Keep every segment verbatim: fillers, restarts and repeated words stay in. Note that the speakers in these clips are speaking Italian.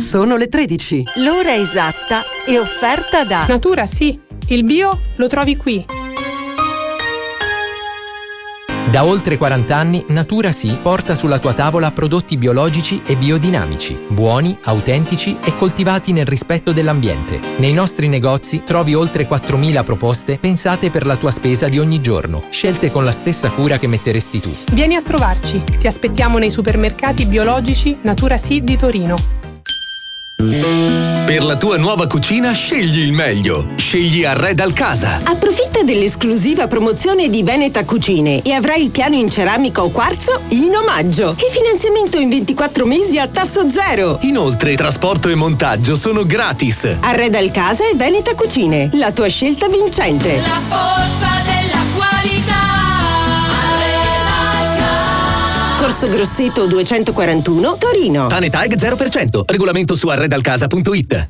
Sono le tredici. L'ora esatta è offerta da Natura Sì, il bio lo trovi qui. Da oltre quaranta anni Natura Sì porta sulla tua tavola prodotti biologici e biodinamici, buoni, autentici e coltivati nel rispetto dell'ambiente. Nei nostri negozi trovi oltre quattromila proposte pensate per la tua spesa di ogni giorno, scelte con la stessa cura che metteresti tu. Vieni a trovarci, ti aspettiamo nei supermercati biologici Natura Sì di Torino. Per la tua nuova cucina scegli il meglio. Scegli Arred al Casa. Approfitta dell'esclusiva promozione di Veneta Cucine e avrai il piano in ceramica o quarzo in omaggio e finanziamento in ventiquattro mesi a tasso zero. Inoltre trasporto e montaggio sono gratis. Arred al Casa e Veneta Cucine, la tua scelta vincente. La forza della qualità. Corso Grosseto duecentoquarantuno, Torino. Tanetag zero per cento. Regolamento su arredalcasa punto it.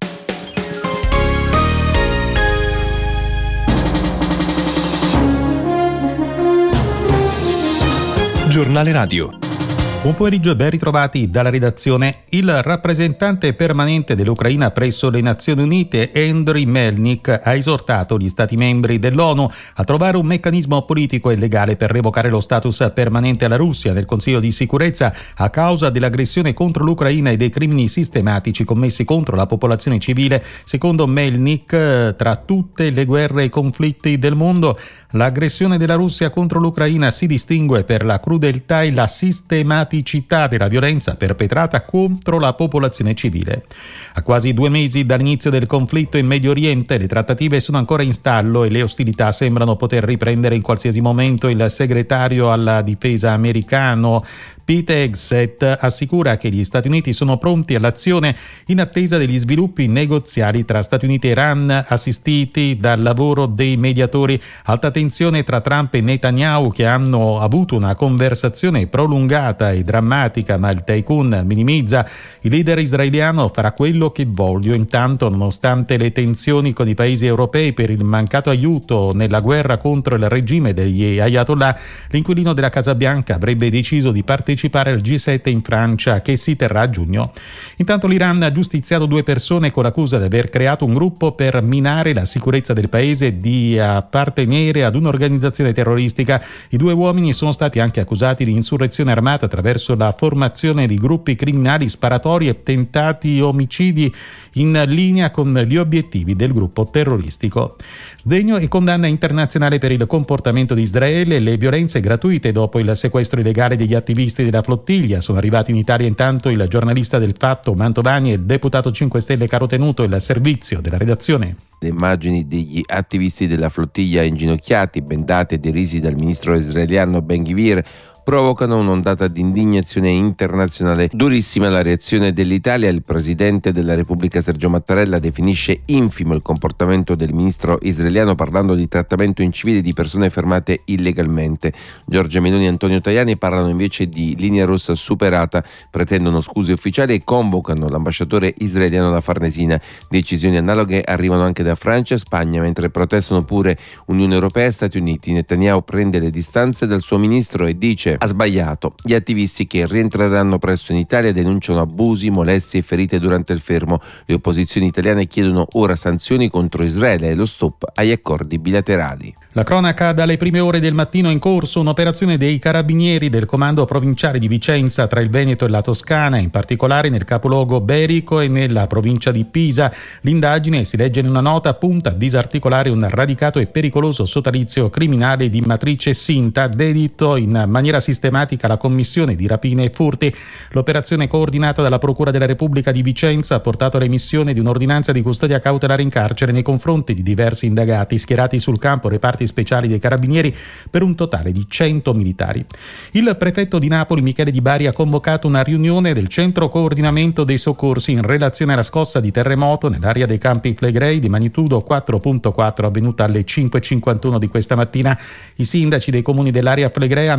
Giornale Radio. Buon pomeriggio e ben ritrovati dalla redazione. Il rappresentante permanente dell'Ucraina presso le Nazioni Unite, Andriy Melnik, ha esortato gli Stati membri dell'ONU a trovare un meccanismo politico e legale per revocare lo status permanente alla Russia nel Consiglio di sicurezza a causa dell'aggressione contro l'Ucraina e dei crimini sistematici commessi contro la popolazione civile. Secondo Melnik, tra tutte le guerre e i conflitti del mondo, l'aggressione della Russia contro l'Ucraina si distingue per la crudeltà e la sistematicità della violenza perpetrata contro la popolazione civile. A quasi due mesi dall'inizio del conflitto in Medio Oriente, le trattative sono ancora in stallo e le ostilità sembrano poter riprendere in qualsiasi momento. Il segretario alla difesa americano Pete Hegseth assicura che gli Stati Uniti sono pronti all'azione in attesa degli sviluppi negoziali tra Stati Uniti e Iran, assistiti dal lavoro dei mediatori. Alta tensione tra Trump e Netanyahu, che hanno avuto una conversazione prolungata e drammatica, ma il tycoon minimizza. Il leader israeliano farà quello che voglio. Intanto, nonostante le tensioni con i paesi europei per il mancato aiuto nella guerra contro il regime degli Ayatollah, l'inquilino della Casa Bianca avrebbe deciso di partecipare al G sette in Francia, che si terrà a giugno. Intanto l'Iran ha giustiziato due persone con l'accusa di aver creato un gruppo per minare la sicurezza del paese e di appartenere ad un'organizzazione terroristica. I due uomini sono stati anche accusati di insurrezione armata attraverso la formazione di gruppi criminali, sparatori e tentati omicidi in linea con gli obiettivi del gruppo terroristico. Sdegno e condanna internazionale per il comportamento di Israele e le violenze gratuite dopo il sequestro illegale degli attivisti della flottiglia. Sono arrivati in Italia intanto il giornalista del Fatto Mantovani e il deputato cinque Stelle Caro Tenuto, il servizio della redazione. Le immagini degli attivisti della flottiglia inginocchiati, bendati e derisi dal ministro israeliano Ben Gvir provocano un'ondata di indignazione internazionale. Durissima la reazione dell'Italia. Il presidente della Repubblica Sergio Mattarella definisce infimo il comportamento del ministro israeliano, parlando di trattamento incivile di persone fermate illegalmente. Giorgia Meloni e Antonio Tajani parlano invece di linea rossa superata, pretendono scuse ufficiali e convocano l'ambasciatore israeliano alla Farnesina. Decisioni analoghe arrivano anche da Francia e Spagna, mentre protestano pure Unione Europea e Stati Uniti. Netanyahu prende le distanze dal suo ministro e dice: ha sbagliato. Gli attivisti che rientreranno presto in Italia denunciano abusi, molestie e ferite durante il fermo. Le opposizioni italiane chiedono ora sanzioni contro Israele e lo stop agli accordi bilaterali. La cronaca dalle prime ore del mattino. In corso un'operazione dei carabinieri del comando provinciale di Vicenza tra il Veneto e la Toscana, in particolare nel capoluogo Berico e nella provincia di Pisa. L'indagine, si legge in una nota, punta a disarticolare un radicato e pericoloso sodalizio criminale di matrice Sinta, dedito in maniera sistematica alla commissione di rapine e furti. L'operazione, coordinata dalla Procura della Repubblica di Vicenza, ha portato all'emissione di un'ordinanza di custodia cautelare in carcere nei confronti di diversi indagati schierati sul campo reparti speciali dei carabinieri per un totale di cento militari. Il prefetto di Napoli Michele Di Bari ha convocato una riunione del centro coordinamento dei soccorsi in relazione alla scossa di terremoto nell'area dei Campi Flegrei di magnitudo quattro virgola quattro avvenuta alle cinque e cinquantuno di questa mattina. I sindaci dei comuni dell'area Flegrei hanno comunicato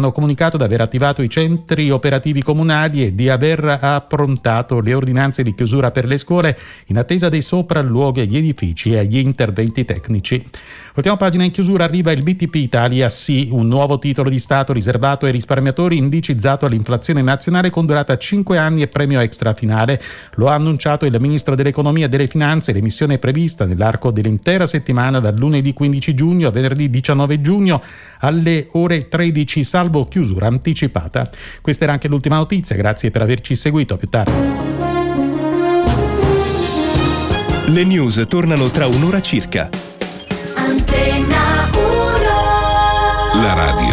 comunicato di aver attivato i centri operativi comunali e di aver approntato le ordinanze di chiusura per le scuole in attesa dei sopralluoghi agli edifici e agli interventi tecnici. Ultima pagina in chiusura, arriva il B T P Italia Sì, un nuovo titolo di Stato riservato ai risparmiatori indicizzato all'inflazione nazionale con durata cinque anni e premio extra finale. Lo ha annunciato il Ministro dell'Economia e delle Finanze. L'emissione è prevista nell'arco dell'intera settimana dal lunedì quindici giugno a venerdì diciannove giugno alle ore tredici, salvo chiusura anticipata. Questa era anche l'ultima notizia, grazie per averci seguito, a più tardi. Le news tornano tra un'ora circa. Antenna uno. La radio